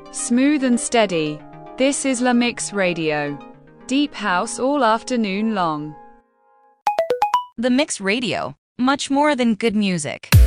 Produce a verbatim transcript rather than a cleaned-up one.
Smooth and steady. This is La Mix Radio. Deep house all afternoon long. The Mix Radio. Much more than good music.